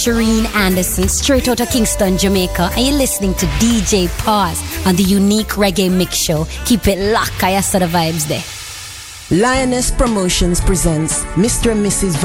Shireen Anderson, straight out of Kingston, Jamaica, and you're listening to DJ Pause on the Unique Reggae Mix Show. Keep it locked, I saw the vibes there. Lioness Promotions presents Mr. and Mrs.